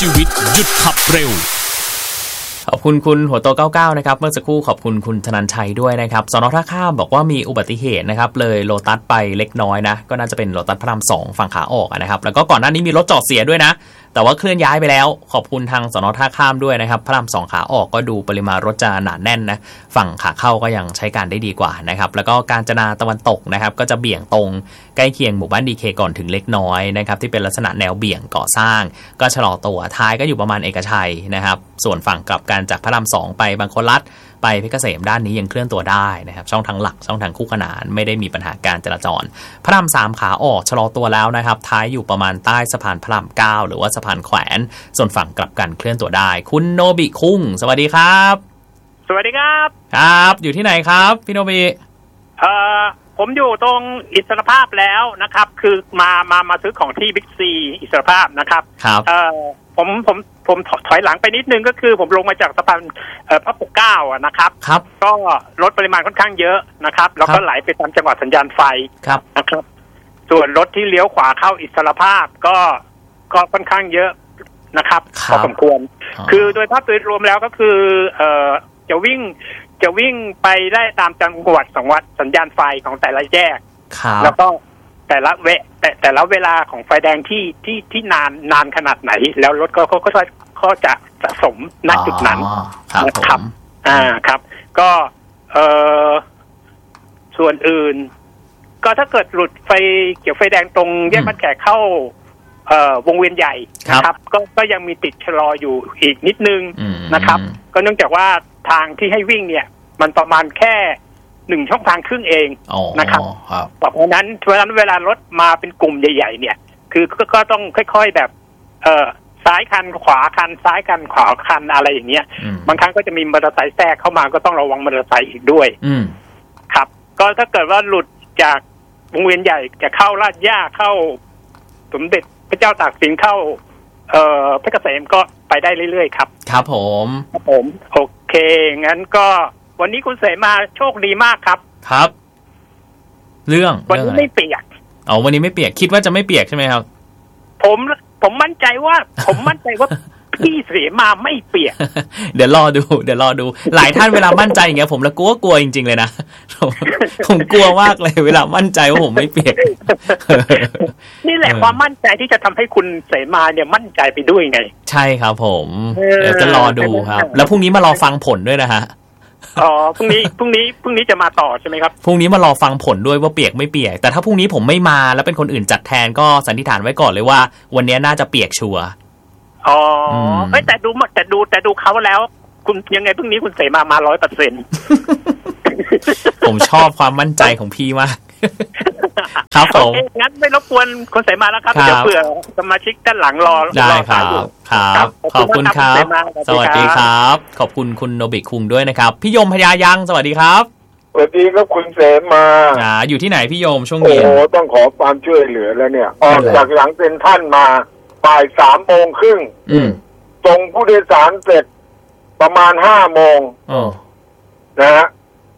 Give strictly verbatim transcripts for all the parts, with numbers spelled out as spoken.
ชีวิตหยุดขับเร็วขอบคุณคุณหัวโตเก้าสิบเก้านะครับเมื่อสักครู่ขอบคุณคุณธนันชัยด้วยนะครับสน.ท่าข้ามบอกว่ามีอุบัติเหตุนะครับเลยโลตัสไปเล็กน้อยนะก็น่าจะเป็นโลตัสพระรามสองฝั่งขาออกนะครับแล้วก็ก่อนหน้านี้มีรถจอดเสียด้วยนะแต่ว่าเคลื่อนย้ายไปแล้วขอบคุณทางสน.ท่าข้ามด้วยนะครับพระรามสองขาออกก็ดูปริมาณรถจะหนาแน่นนะฝั่งขาเข้าก็ยังใช้การได้ดีกว่านะครับแล้วก็กาญจนาตะวันตกนะครับก็จะเบี่ยงตรงใกล้เคียงหมู่บ้านดีเคก่อนถึงเล็กน้อยนะครับที่เป็นลักษณะแนวเบี่ยงก่อสร้างก็ชะลอตัวท้ายก็อยู่ประมาณเอกชัยนะครับส่วนฝั่งกลับกันจากพระรามสองไปบางคนรัฐไปเพชรเกษมด้านนี้ยังเคลื่อนตัวได้นะครับช่องทางหลักช่องทางคู่ขนานไม่ได้มีปัญหาการจราจรพระรามสามขาออกชะลอตัวแล้วนะครับท้ายอยู่ประมาณใต้สะพานพระรามเก้าหรือว่าสะพานแขวนส่วนฝั่งกลับกันเคลื่อนตัวได้คุณโนบิคุงสวัสดีครับสวัสดีครับครับอยู่ที่ไหนครับพี่โนบิเอ่อผมอยู่ตรงอิสรภาพแล้วนะครับคือมามามาซื้อของที่บิ๊กซีอิสรภาพนะครับครับเอ่อผมผมผมถอยหลังไปนิดนึงก็คือผมลงมาจากสะพานเอ่อพระปกเกล้าอ่ะนะครับครับก็รถปริมาณค่อนข้างเยอะนะครับแล้วก็ไหลไปตามจังหวะสัญญาณไฟครับนะครับส่วนรถที่เลี้ยวขวาเข้าอิสรภาพก็ก็ค่อนข้างเยอะนะครับพอสมควรคือโดยภาพโดยรวมแล้วก็คือเอ่อจะวิ่งจะวิ่งไปได้ตามจังหวัดสังวัดสัญญาณไฟของแต่ละแยกแล้วก็แต่ละเวแต่แต่ละเวลาของไฟแดงที่ที่ที่นานนานขนาดไหนแล้วรถก็ก็ก็ก็จะสะสมณจุดนั้นนะครับอ่าครับก็เอ่อส่วนอื่นก็ถ้าเกิดหลุดไฟเขียวไฟแดงตรงแยกบ้านแขกเข้าเอ่อวงเวียนใหญ่นะครับก็ก็ยังมีติดชะลออยู่อีกนิดนึงนะครับก็เนื่องจากว่าทางที่ให้วิ่งเนี่ยมันประมาณแค่หนึ่งช่องทางครึ่งเองนะครับเพราะนั้นเพราะนั้นเวลารถมาเป็นกลุ่มใหญ่ๆเนี่ยคือก็ก็ต้องค่อยๆแบบเอ่อซ้ายคันขวาคันซ้ายคันขวาคันอะไรอย่างเงี้ยบางครั้งก็จะมีมอเตอร์ไซค์แทรกเข้ามาก็ต้องระวังมอเตอร์ไซค์อีกด้วยครับก็ถ้าเกิดว่าหลุดจากวงเวียนใหญ่จะเข้าลาดย่าเข้าสมเด็จพระเจ้าตากสินเข้าเอ่อเพชรเกษมก็ไปได้เรื่อยๆครับครับผมครับผมโอเคงั้นก็วันนี้คุณเสมาโชคดีมากครับครับเรื่องวันนี้ไม่เปียกอ๋อวันนี้ไม่เปียกคิดว่าจะไม่เปียกใช่ไหมครับผมผมมั่นใจว่าผมมั่นใจว่าพี่เสมาไม่เปียกเดี๋ยวรอดูเดี๋ยวรอดูหลายท่านเวลามั่นใจอย่างเงี้ยผมละกลัวกลัวจริงๆเลยนะผมกลัวมากเลยเวลามั่นใจว่าผมไม่เปียกนี่แหละความมั่นใจที่จะทำให้คุณเสมาเนี่ยมั่นใจไปด้วยไงใช่ครับผมเดี๋ยวจะรอดูครับแล้วพรุ่งนี้มารอฟังผลด้วยนะฮะอ๋อพรุ่งนี้พรุ่งนี้พรุ่งนี้จะมาต่อใช่ไหมครับพรุ่งนี้มารอฟังผลด้วยว่าเปียกไม่เปียกแต่ถ้าพรุ่งนี้ผมไม่มาแล้วเป็นคนอื่นจัดแทนก็สันนิษฐานไว้ก่อนเลยว่าวันนี้น่าจะเปียกชัวร์อ๋อไม่แต่ดูแต่ดูแต่ดูเขาแล้วคุณยังไงพรุ่งนี้คุณเสมามาร้อยเปอร์เซ็นต์ผมชอบความมั่นใจของพี่มากครับผมงั้นไม่รบกวนคุณเสมาแล้วครับเดี๋ยวเผื่อสมาชิกด้านหลังรอได้ครับครับขอบคุณครับสวัสดีครับขอบคุณคุณโนบิคุงด้วยนะครับพี่ยมพญายังสวัสดีครับสวัสดีครับคุณเสมาอ่าอยู่ที่ไหนพี่ยมช่วงเย็นโอ้ต้องขอความช่วยเหลือแล้วเนี่ยออกจากหลังเซ็นทรัลมาบ่ายสามโมงครึ่งส่งผู้โดยสารเสร็จประมาณห้าโมงนะฮะ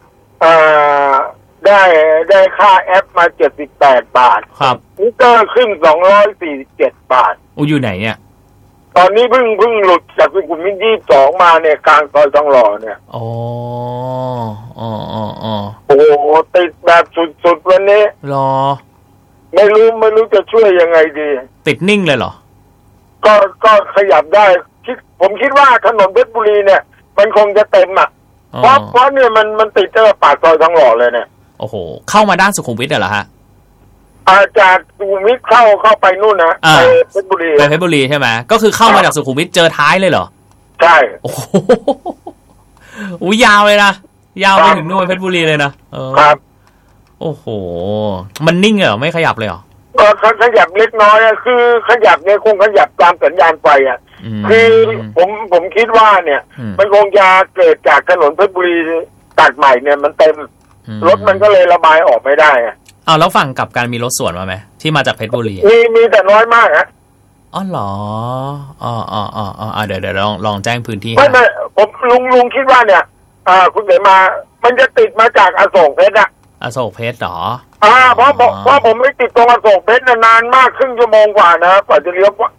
ได้ได้ค่าแอปมาเจ็ดสิบแปดบาทครับมิเตอร์ขึ้นสองร้อยสี่สิบเจ็ดบาทอู้อยู่ไหนเนี่ยตอนนี้เพิ่งเพิ่งหลุดจากสุขุมวิทยี่สิบสองมาเนี่ยกลางซอยทองหล่อเนี่ยอ๋ออ๋ออ๋ออ๋อโอ้โหติดแบบสุดๆวันนี้รอไม่รู้ไม่รู้จะช่วยยังไงดีติดนิ่งเลยเหรอก็ก็ขยับได้คิดผมคิดว่าถนนเพชรบุรีเนี่ยมันคงจะเต็มอ่ะเพราะเพราะเนี่ยมันมันติดเจอปากซอยทองหล่อเลยเนี่ยโอ้โหเข้ามาด้านสุขุมวิทเหรอฮะอาจากสุขุมวิทเข้าเข้าไปนู่นนะไปเพชรบุรีไปเพชรบุรีใช่ไหมก็คือเข้ามาจากสุขุมวิทเจอท้ายเลยเหรอใช่โอ้โหอุ้ยยาวเลยนะยาวไปถึงนู่นเพชรบุรีเลยนะครับโอ้โหมันนิ่งเหรอไม่ขยับเลยเหรอก็ขยับเล็กน้อยอ่ะคือขยับเนี่ยคงขยับตามสัญญาณไฟอ่ะคือผมผมคิดว่าเนี่ยมันคงจะเกิดจากถนนเพชรบุรีตัดใหม่เนี่ยมันเต็มรถมันก็เลยระบายออกไม่ได้อ่ะอ้าวแล้วฝั่งกับการมีรถสวนมาไหมที่มาจากเพชรบุรีมีมีแต่น้อยมากฮะอ๋อเหรออ๋ออ๋ออ๋ออ๋อเดี๋ยวเดี๋ยวลองลองแจ้งพื้นที่ไม่ไม่ผมลุงลุงคิดว่าเนี่ยอ่าคุณเสมามันจะติดมาจากอโศกเพชรอะอโศกเพชรหรออ่าเพราะเพราะผมไม่ติดตรงอโศกเพชรนานมากครึ่งชั่วโมงกว่านะกว่าจะเลี้ยว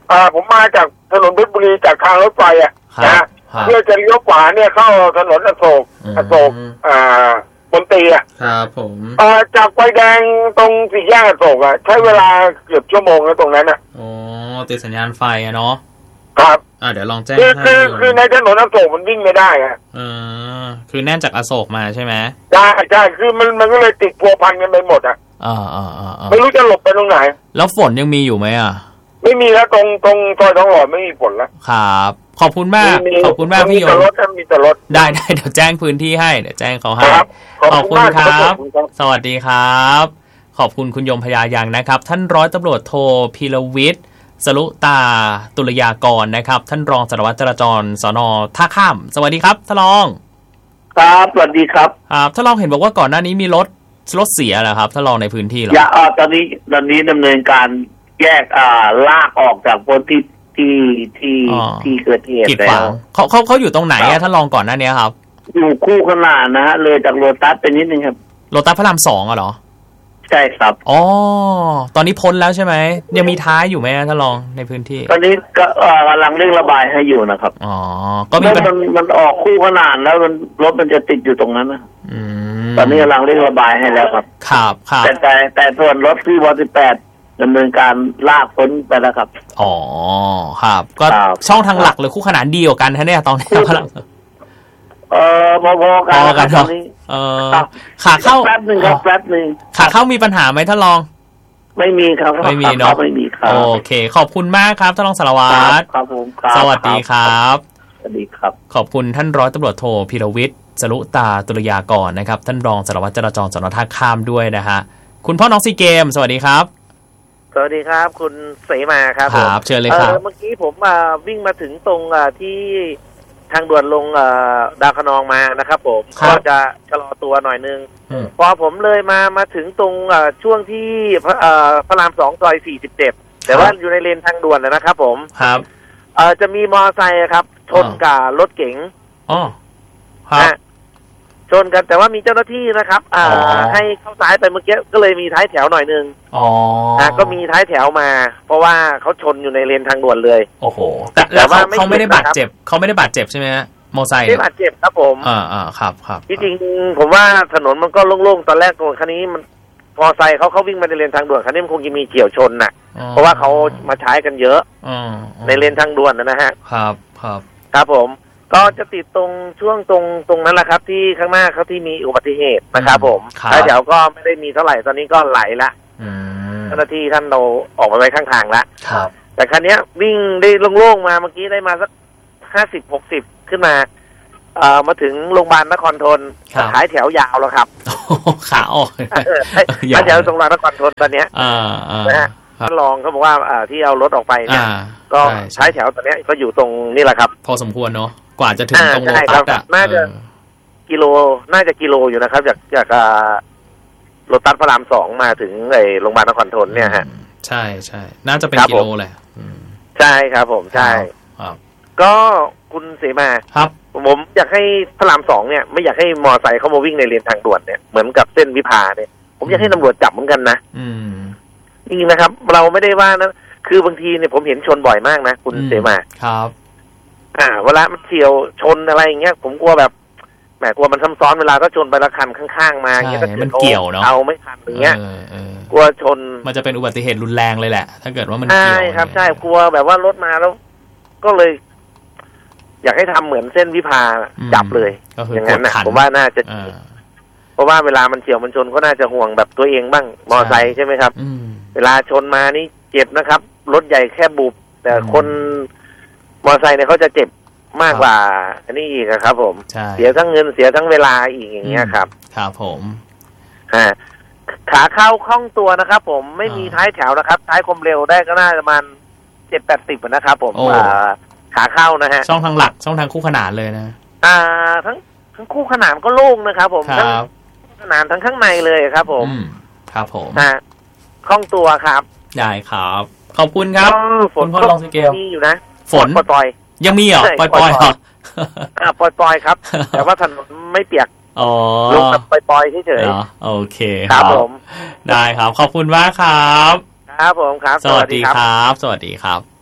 อ่าผมมาจากถนนเพชรบุรีจากทางรถไฟอ่ะนะเพื่อจะเลี้ยวขวาเนี่ยเข้าถนนอโศกอโศกอ่าบนตีอ่ะครับผมอ่าจากไฟแดงตรงสี่แยกอโศกอ่ะใช้เวลาเกือบชั่วโมงแล้วตรงนั้นอ่ะอ๋อติดสัญญาณไฟอะเนาะครับอ่าเดี๋ยวลองแจ้งคือคือคือในถนนอโศกมันวิ่งไม่ได้อ่ะเออคือแน่นจากอโศกมาใช่ไหมใช่ใช่คือมันมันก็เลยติดพัวพันกันไปหมดอ่ะอ่าอ่าอ่าไม่รู้จะหลบไปตรงไหนแล้วฝนยังมีอยู่ไหมอ่ะไม่มีแล้วตรงตรงซอยทองหล่อไม่มีฝนแล้วครับขอบคุณมากขอบคุณมากพี่ยงมีแต่รถมีแต่รถได้ได้เดี๋ยวแจ้งพื้นที่ให้เดี๋ยวแจ้งเขาให้ขอบคุณครับสวัสดีครับขอบคุณคุณยมพยายังนะครับท่านร้อยตำรวจโทพีรวิทย์สรุตาตุลยากรนะครับท่านรองสารวัตรจราจรสน.ท่าข้ามสวัสดีครับท่านรองครับสวัสดีครับครับท่านรองเห็นบอกว่าก่อนหน้านี้มีรถรถเสียเหรอครับท่านรองในพื้นที่เหรออย่าอ่าตอนนี้ตอนนี้ดำเนินการแยกอ่าลากออกจากพื้นที่ที่ที่ที่เกิดเหตุแล้วเขาเขาเขาอยู่ตรงไหนอะท่านรองก่อนหน้านี้ครับอยู่คู่ขนานนะฮะเลยจากโลตัสไปนิดนึงครับโลตัสพระรามสองอะเหรอใช่ครับอ๋อตอนนี้พ้นแล้วใช่ไหมยังมีท้ายอยู่ไหมท่านรองในพื้นที่ตอนนี้ก็กำลังเร่งระบายให้อยู่นะครับอ๋อก็มีมันมันออกคู่ขนานแล้วมันรถมันจะติดอยู่ตรงนั้นนะอืมตอนนี้กำลังเร่งระบายให้แล้วครับครับครับแต่แต่แต่ส่วนรถที่วอสิบแปดดำเนินการลากพ้นไปแล้วครับอ๋อครับก็ช่องทางหลักหรือคู่ขนานดีกว่ากันฮะเนี่ยตอนนี้พลังเอ่อพอๆกันกันตอนนี้เออขาเข้าแป๊บนึงครับแป๊บนึงขาเข้ามีปัญหาไหมท่านรองไม่มีครับไม่มีเนาะไม่มีครับโอเคขอบคุณมากครับท่านรองสารวัตรครับผมสวัสดีครับสวัสดีครับขอบคุณท่านร้อยตำรวจโทพีรวิทย์สรุตาตุลยากรนะครับท่านรองสารวัตรจราจรสน.ท่าข้ามด้วยนะฮะคุณพ่อน้องซีเกมสวัสดีครับสวัสดีครับคุณเสมาครับครับเชิญเลยครับเมื่อกี้ผมวิ่งมาถึงตรงที่ทางด่วนลงดาวคะนองมานะครับผมก็จะชะลอตัวหน่อยนึงพอผมเลยมามาถึงตรงช่วงที่พระรามสองซอยสี่สิบเจ็ดแต่ว่าอยู่ในเลนทางด่วนนะครับผมครับจะมีมอเตอร์ไซค์ครับชนกับรถเก๋งอ๋อครับชนกันแต่ว่ามีเจ้าหน้าที่นะครับอ่าให้เข้าซ้ายไปเมื่อกี้ก็เลยมีท้ายแถวหน่อยนึงอ๋ออ่าก็มีท้ายแถวมาเพราะว่าเขาชนอยู่ในเลนทางด่วนเลยโอ้โหแต่แต่ว่าเขาไม่ได้บาดเจ็บเขาไม่ได้บาดเจ็บใช่ไหมฮะมอเตอร์ไซค์ไม่บาดเจ็บครับผมอ่าอ่าครับครับจริงๆผมว่าถนนมันก็โล่งๆตอนแรกตรงคันนี้มันมอเตอร์ไซค์เขาเขาวิ่งมาในเลนทางด่วนคันนี้มันคงจะมีเฉี่ยวชนน่ะเพราะว่าเขามาใช้กันเยอะในเลนทางด่วนนะฮะครับครับครับผมก็จะติดตรงช่วงตรงตรงนั้นแหละครับที่ข้างหน้าเขาที่มีอุบัติเหตุนะครับผมท้ายแถวก็ไม่ได้มีเท่าไหร่ตอนนี้ก็ไหลละเจ้าหน้าที่ท่านเราออกมาไว้ข้างทางแล้วแต่คันนี้วิ่งได้โล่งๆมาเมื่อกี้ได้มาสักห้าสิบหกสิบขึ้นมาเอ่อมาถึงโรงพยาบาลนครธนท้ายแถวยาวแล้วครับขาออกท้ายแถวโรงพยาบาลนครธนตอนนี้นะฮะท่านรองเขาบอกว่าที่เอารถออกไปเนี่ยก็ใช้แถวตอนนี้ก็อยู่ตรงนี่แหละครับพอสมควรเนาะกว่าจะถึงตรงโลตัสอ่ะน่าจะกิโลน่าจะกิโลอยู่นะครับจากจากโลตัสพระรามสองมาถึงไอ้โรงพยาบาลนครธนเนี่ยฮะใช่ใช่น่าจะเป็นกิโลแหละใช่ครับผมใช่ก็คุณเสมาครับผมอยากให้พระรามสองเนี่ยไม่อยากให้มอไซค์เข้ามาวิ่งในเลนทางด่วนเนี่ยเหมือนกับเส้นวิภาเนี่ยผมอยากให้ตำรวจจับเหมือนกันนะจริงนะครับเราไม่ได้ว่านะคือบางทีเนี่ยผมเห็นชนบ่อยมากนะคุณเสมาครับอ่าเวลามันเฉียวชนอะไรอย่างเงี้ยผมกลัวแบบแหมกลัวมันซ้ำซ้อนเวลาก็ชนไปละคันข้างๆมาอย่างเงี้ยมันเกี่ยวเนาะเอาไม่ทันอย่างเงี้ยกลัวชนมันจะเป็นอุบัติเหตุรุนแรงเลยแหละถ้าเกิดว่ามันเกี่ยวใช่ครับใช่กลัวแบบว่ารถมาแล้วก็เลยอยากให้ทำเหมือนเส้นวิภาจับเลยอย่างนั้นนะผมว่าน่าจะเพราะว่าเวลามันเฉียวมันชนก็น่าจะห่วงแบบตัวเองบ้างมอไซค์ใช่ไหมครับเวลาชนมานี่เจ็บนะครับรถใหญ่แค่บุบแต่คนมอไซค์เนี่ยเขาจะเจ็บมากกว่าอันนี้อีกครับผมเสียทั้งเงินเสียทั้งเวลาอีกอย่างเงี้ยครับครับผมฮะขาเข้าคล่องตัวนะครับผมไม่มีท้ายแถวนะครับท้ายความเร็วได้ก็น่าจะประมาณเจ็ดแปดสิบนะครับผมขาเข้านะฮะช่องทางหลักช่องทางคู่ขนานเลยนะอ่าทั้งทั้งคู่ขนานก็โล่งนะครับผมทั้งขนานทั้งข้างในเลยครับผมครับผมฮะคล่องตัวครับได้ครับขอบคุณครับฝนก็ลองสเกลมีอยู่นะฝนปล่อยยังมีเหรอปล่อยๆเหรออ่าปล่อยๆครับแต่ว่าถนนไม่เปียกอ๋อลงแบบปล่อยๆเฉยๆโอเคครับผมได้ครับขอบคุณมากครับครับผมครับสวัสดีครับสวัสดีครับ